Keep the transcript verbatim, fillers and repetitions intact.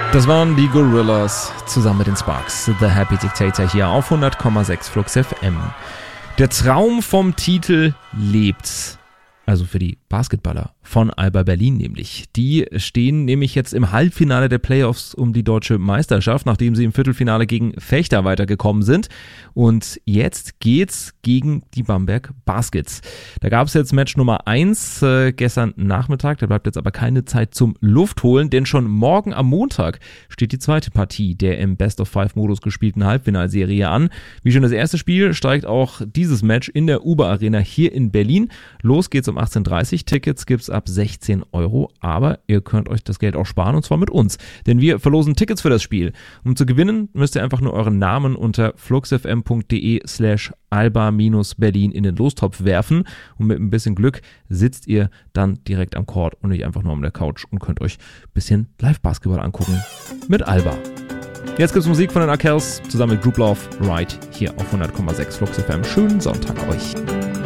Das waren die Gorillas zusammen mit den Sparks. The Happy Dictator hier auf hundert Komma sechs Flux F M. Der Traum vom Titel lebt. Also für die Basketballer von Alba Berlin nämlich. Die stehen nämlich jetzt im Halbfinale der Playoffs um die deutsche Meisterschaft, nachdem sie im Viertelfinale gegen Fechter weitergekommen sind. Und jetzt geht's gegen die Bamberg Baskets. Da gab es jetzt Match Nummer eins äh, gestern Nachmittag. Da bleibt jetzt aber keine Zeit zum Luftholen, denn schon morgen am Montag steht die zweite Partie der im Best-of-Five-Modus gespielten Halbfinalserie an. Wie schon das erste Spiel steigt auch dieses Match in der Uber Arena hier in Berlin. Los geht's um achtzehn Uhr dreißig. Tickets gibt's ab sechzehn Euro, aber ihr könnt euch das Geld auch sparen und zwar mit uns, denn wir verlosen Tickets für das Spiel. Um zu gewinnen, müsst ihr einfach nur euren Namen unter fluxfm.de slash alba-berlin in den Lostopf werfen und mit ein bisschen Glück sitzt ihr dann direkt am Court und nicht einfach nur an der Couch und könnt euch ein bisschen Live-Basketball angucken mit Alba. Jetzt gibt's Musik von den Arkells zusammen mit Group Love, right hier auf hundert Komma sechs Flux F M. Schönen Sonntag euch.